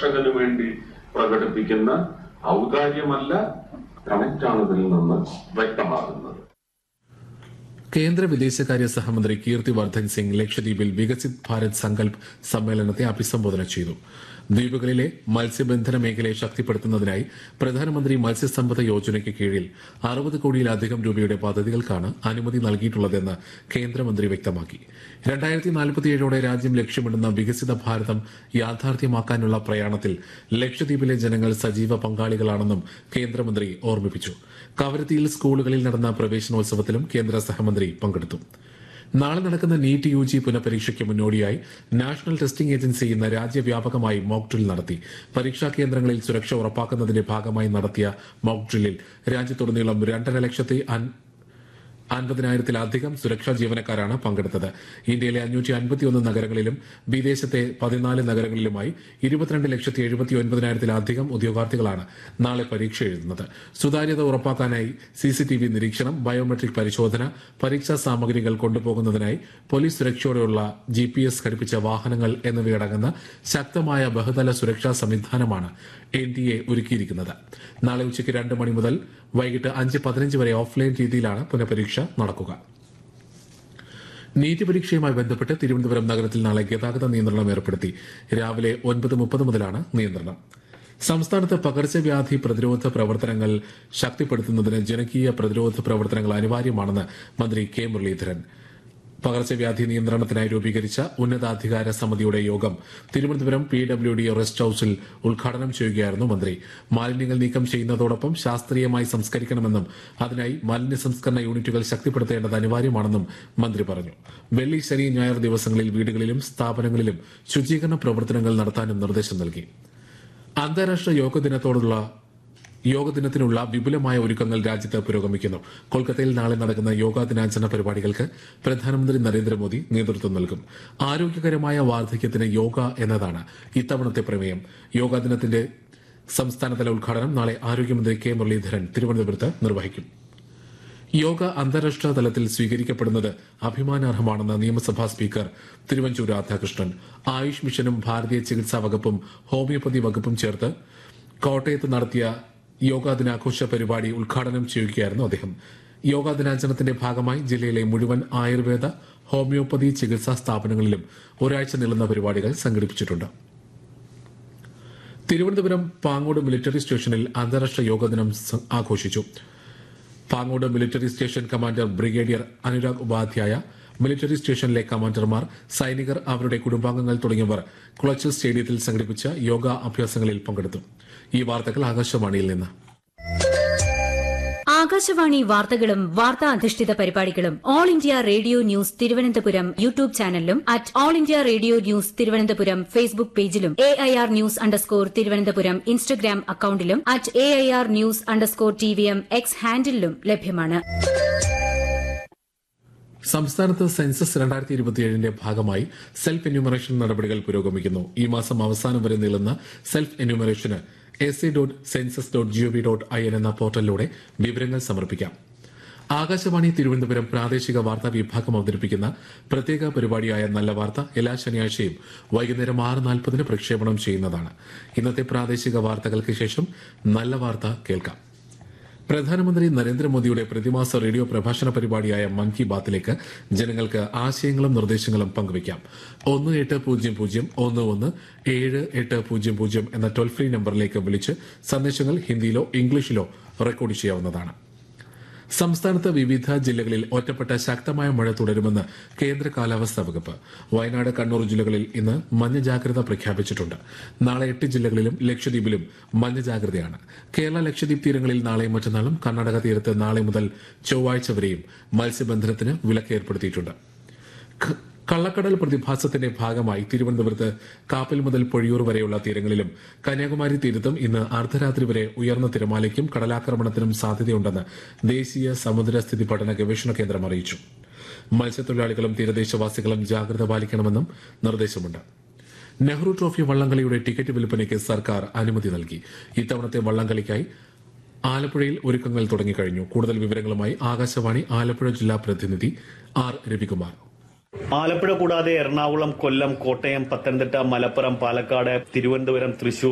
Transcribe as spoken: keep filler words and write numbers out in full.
കർഷകന് വേണ്ടി പ്രകടിപ്പിക്കുന്ന ഔദാര്യമല്ല, കണക്റ്റാണ് ഇതിൽ നിന്ന് വ്യക്തമാകുന്നത്. കേന്ദ്ര വിദേശകാര്യ സഹമന്ത്രി കീർത്തി വർദ്ധൻ സിംഗ് ലക്ഷദ്വീപിൽ വികസിത് ഭാരത് സങ്കൽപ് സമ്മേളനത്തെ അഭിസംബോധന ചെയ്തു. ദ്വീപുകളിലെ മത്സ്യബന്ധന മേഖലയെ ശക്തിപ്പെടുത്തുന്നതിനായി പ്രധാനമന്ത്രി മത്സ്യസമ്പദ യോജനയ്ക്ക് കീഴിൽ അറുപത് കോടിയിലധികം രൂപയുടെ പദ്ധതികൾക്കാണ് അനുമതി നൽകിയിട്ടുള്ളതെന്ന് കേന്ദ്രമന്ത്രി വ്യക്തമാക്കി. രണ്ടായിരത്തി നാൽപ്പത്തിയേഴോടെ രാജ്യം ലക്ഷ്യമിടുന്ന വികസിത ഭാരതം യാഥാർത്ഥ്യമാക്കാനുള്ള പ്രയാണത്തിൽ ലക്ഷദ്വീപിലെ ജനങ്ങൾ സജീവ പങ്കാളികളാണെന്നും കേന്ദ്രമന്ത്രി ഓർമ്മിപ്പിച്ചു. കവരത്തിയിൽ സ്കൂളുകളിൽ നടന്ന പ്രവേശനോത്സവത്തിലും കേന്ദ്ര സഹമന്ത്രി പങ്കെടുത്തു. നാളെ നടക്കുന്ന നീറ്റ് യു ജി പുനഃപരീക്ഷയ്ക്ക് മുന്നോടിയായി നാഷണൽ ടെസ്റ്റിംഗ് ഏജൻസി ഇന്ന് രാജ്യവ്യാപകമായി മോക്ക് ഡ്രിൽ നടത്തി. പരീക്ഷാ കേന്ദ്രങ്ങളിൽ സുരക്ഷ ഉറപ്പാക്കുന്നതിന്റെ ഭാഗമായി നടത്തിയ മോക്ക് ഡ്രില്ലിൽ രാജ്യത്തുടനീളം രണ്ടര ലക്ഷത്തി അൻപതിനായിരത്തിലധികം സുരക്ഷാ ജീവനക്കാരാണ് പങ്കെടുത്തത്. ഇന്ത്യയിലെ അഞ്ഞൂറ്റി അൻപത്തിയൊന്ന് നഗരങ്ങളിലും വിദേശത്തെ പതിനാല് നഗരങ്ങളിലുമായി ഇരുപത്തിരണ്ട് ലക്ഷത്തി എഴുപത്തി ഒൻപതിനായിരത്തിലധികം ഉദ്യോഗാർത്ഥികളാണ് നാളെ പരീക്ഷ എഴുതുന്നത്. സുതാര്യത ഉറപ്പാക്കാനായി സിസിടിവി നിരീക്ഷണം, ബയോമെട്രിക് പരിശോധന, പരീക്ഷാ സാമഗ്രികൾ കൊണ്ടുപോകുന്നതിനായി പോലീസ് സുരക്ഷയോടെയുള്ള ജി പി എസ് ഘടിപ്പിച്ച വാഹനങ്ങൾ എന്നിവയടങ്ങുന്ന ശക്തമായ ബഹുതല സുരക്ഷാ സംവിധാനമാണ് എൻ ഡി എ ഒരുക്കിയിരിക്കുന്നത്. നാളെ ഉച്ചയ്ക്ക് രണ്ട് മണി മുതൽ വൈകിട്ട് അഞ്ച് പതിനഞ്ച് വരെ ഓഫ്ലൈൻ രീതിയിലാണ് പുനഃപരീക്ഷ നടക്കുക. നീറ്റ് പരീക്ഷയുമായി ബന്ധപ്പെട്ട് തിരുവനന്തപുരം നഗരത്തിൽ നാളെ ഗതാഗത നിയന്ത്രണം ഏർപ്പെടുത്തി. രാവിലെ ഒൻപത് മുപ്പത് മുതലാണ് നിയന്ത്രണം. സംസ്ഥാനത്ത് പകർച്ചവ്യാധി പ്രതിരോധ പ്രവർത്തനങ്ങൾ ശക്തിപ്പെടുത്തുന്നതിന് ജനകീയ പ്രതിരോധ പ്രവർത്തനങ്ങൾ അനിവാര്യമാണെന്ന് മന്ത്രി കെ മുരളീധരൻ. പകർച്ചവ്യാധി നിയന്ത്രണത്തിനായി രൂപീകരിച്ച ഉന്നതാധികാര സമിതിയുടെ യോഗം Thiruvananthapuram P W D rest ഹൌസിൽ ഉദ്ഘാടനം ചെയ്യുകയായിരുന്നു മന്ത്രി. മാലിന്യങ്ങൾ നീക്കം ചെയ്യുന്നതോടൊപ്പം ശാസ്ത്രീയമായി സംസ്കരിക്കണമെന്നും അതിനായി മാലിന്യ സംസ്കരണ യൂണിറ്റുകൾ ശക്തിപ്പെടുത്തേണ്ടത് അനിവാര്യമാണെന്നും മന്ത്രി പറഞ്ഞു. വെള്ളി, ശനി, ഞായർ ദിവസങ്ങളിൽ വീടുകളിലും സ്ഥാപനങ്ങളിലും ശുചീകരണ പ്രവർത്തനങ്ങൾ നടത്താനും നിർദ്ദേശം നൽകി. അന്താരാഷ്ട്ര യോഗ ദിനത്തോടുള്ള യോഗ ദിനത്തിനുള്ള വിപുലമായ ഒരുക്കങ്ങൾ രാജ്യത്ത് പുരോഗമിക്കുന്നു. കൊൽക്കത്തയിൽ നാളെ നടക്കുന്ന യോഗാ ദിനാചരണ പരിപാടികൾക്ക് പ്രധാനമന്ത്രി നരേന്ദ്രമോദി നേതൃത്വം നൽകും. ആരോഗ്യകരമായ വാർദ്ധക്യത്തിന് യോഗ എന്നതാണ് ഇത്തവണത്തെ പ്രമേയം. യോഗാ ദിനത്തിന്റെ സംസ്ഥാനതല ഉദ്ഘാടനം നാളെ ആരോഗ്യമന്ത്രി കെ മുരളീധരൻ തിരുവനന്തപുരത്ത് നിർവഹിക്കും. യോഗ അന്താരാഷ്ട്ര തലത്തിൽ സ്വീകരിക്കപ്പെടുന്നത് അഭിമാനാർഹമാണെന്ന് നിയമസഭാ സ്പീക്കർ തിരുവഞ്ചൂർ രാധാകൃഷ്ണൻ. ആയുഷ് മിഷനും ഭാരതീയ ചികിത്സാ വകുപ്പും ഹോമിയോപ്പതി വകുപ്പും ചേർത്ത് കോട്ടയത്ത് നടത്തിയ യോഗാ ദിനാഘോഷ പരിപാടി ഉദ്ഘാടനം ചെയ്യുകയായിരുന്നു അദ്ദേഹം. യോഗാ ദിനാചരണത്തിന്റെ ഭാഗമായി ജില്ലയിലെ മുഴുവൻ ആയുർവേദ, ഹോമിയോപ്പതി ചികിത്സാ സ്ഥാപനങ്ങളിലും ഒരാഴ്ച നീളുന്ന പരിപാടികൾ സംഘടിപ്പിച്ചിട്ടുണ്ട്. തിരുവനന്തപുരം പാങ്ങോട് മിലിറ്ററി സ്റ്റേഷനിൽ അന്താരാഷ്ട്ര യോഗാ ദിനം ആഘോഷിച്ചു. Pangode military station commander brigadier Anurag Upadhyaya, military സ്റ്റേഷനിലെ കമാൻഡർമാർ, സൈനികർ, അവരുടെ കുടുംബാംഗങ്ങൾ തുടങ്ങിയവർ കുളച്ചൽ സ്റ്റേഡിയത്തിൽ സംഘടിപ്പിച്ച യോഗ അഭ്യാസങ്ങളിൽ പങ്കെടുത്തു. ഈ വാർത്തകൾ ആകാശവാണിയിൽ നിന്ന്. ആകാശവാണി വാർത്തകളും വാർത്താ അധിഷ്ഠിത പരിപാടികളും all India radio news Thiruvananthapuram YouTube ചാനലിലും at all India radio news Thiruvananthapuram Facebook പേജിലും A I R news underscore Thiruvananthapuram Instagram അക്കൌണ്ടിലും at A I R news underscore T V M X ഹാൻഡിലും ലഭ്യമാണ്. സംസ്ഥാനത്ത് സെൻസസ് രണ്ടായിരത്തി ഇരുപത്തിയേഴിന്റെ ഭാഗമായി സെൽഫ് എന്യൂമറേഷൻ നടപടികൾ പുരോഗമിക്കുന്നു. ഈ മാസം അവസാനം വരെ നീളുന്ന self എന്യൂമറേഷന് S C dot census dot G O V dot I N എന്ന പോർട്ടലിലൂടെ വിവരങ്ങൾ സമർപ്പിക്കാം. ആകാശവാണി തിരുവനന്തപുരം പ്രാദേശിക വാർത്താ വിഭാഗം അവതരിപ്പിക്കുന്ന പ്രത്യേക പരിപാടിയായ നല്ല വാർത്ത എല്ലാ ശനിയാഴ്ചയും വൈകുന്നേരം ആറ് നാൽപ്പതിന് പ്രക്ഷേപണം ചെയ്യുന്നതാണ്. ഇന്നത്തെ പ്രാദേശിക വാർത്തകൾക്ക് ശേഷം നല്ല വാർത്ത കേൾക്കാം. പ്രധാനമന്ത്രി നരേന്ദ്രമോദിയുടെ പ്രതിമാസ റേഡിയോ പ്രഭാഷണ പരിപാടിയായ മൻ കി ബാത്തിലേക്ക് ജനങ്ങൾക്ക് ആശയങ്ങളും നിർദ്ദേശങ്ങളും പങ്കുവയ്ക്കാം. ഒന്ന് എട്ട് പൂജ്യം പൂജ്യം ഒന്ന് ഒന്ന് ഏഴ് എട്ട് പൂജ്യം പൂജ്യം എന്ന ടോൾ ഫ്രീ നമ്പറിലേക്ക് വിളിച്ച് സന്ദേശങ്ങൾ ഹിന്ദിയിലോ ഇംഗ്ലീഷിലോ റെക്കോർഡ് ചെയ്യാവുന്നതാണ്. സംസ്ഥാനത്ത് വിവിധ ജില്ലകളിൽ ഒറ്റപ്പെട്ട ശക്തമായ മഴ തുടരുമെന്ന് കേന്ദ്ര കാലാവസ്ഥാ വകുപ്പ്. വയനാട്, കണ്ണൂർ ജില്ലകളിൽ ഇന്ന് മഞ്ഞ ജാഗ്രത പ്രഖ്യാപിച്ചിട്ടുണ്ട്. നാളെ എട്ട് ജില്ലകളിലും ലക്ഷദ്വീപിലും മഞ്ഞ ജാഗ്രതയാണ്. കേരള ലക്ഷദ്വീപ് തീരങ്ങളിൽ നാളെയും മറ്റന്നാളും, കർണാടക തീരത്ത് നാളെ മുതൽ ചൊവ്വാഴ്ച വരെയും മത്സ്യബന്ധനത്തിന് വിലക്ക് ഏർപ്പെടുത്തിയിട്ടുണ്ട്. കള്ളക്കടൽ പ്രതിഭാസത്തിന്റെ ഭാഗമായി തിരുവനന്തപുരത്ത് കാപ്പൽ മുതൽ പൊഴിയൂർ വരെയുള്ള തീരങ്ങളിലും കന്യാകുമാരി തീരത്തും ഇന്ന് അർദ്ധരാത്രി വരെ ഉയർന്ന തിരമാലയ്ക്കും കടലാക്രമണത്തിനും സാധ്യതയുണ്ടെന്ന് ദേശീയ സമുദ്രസ്ഥിതി പഠന ഗവേഷണ കേന്ദ്രം അറിയിച്ചു. മത്സ്യത്തൊഴിലാളികളും തീരദേശവാസികളും ജാഗ്രത പാലിക്കണമെന്നും നിർദ്ദേശമുണ്ട്. നെഹ്റു ട്രോഫി വള്ളംകളിയുടെ ടിക്കറ്റ് വിൽപ്പനയ്ക്ക് സർക്കാർ അനുമതി നൽകി. ഇത്തവണത്തെ വള്ളംകളിക്കായി ആലപ്പുഴയിൽ ഒരുക്കങ്ങൾ തുടങ്ങിക്കഴിഞ്ഞു. കൂടുതൽ വിവരങ്ങളുമായി ആകാശവാണി ആലപ്പുഴ ജില്ലാ പ്രതിനിധി ആർ രവികുമാർ. ആലപ്പുഴ കൂടാതെ എറണാകുളം, കൊല്ലം, കോട്ടയം, പത്തനംതിട്ട, മലപ്പുറം, പാലക്കാട്, തിരുവനന്തപുരം, തൃശൂർ,